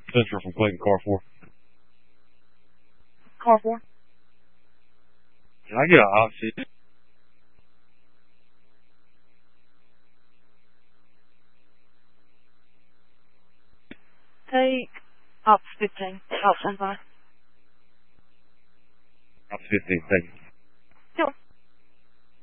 Spencer from Clayton, car 4. Car 4? Can I get a hot seat? Take Ops 15. Ops 15. Ops 15, thank you.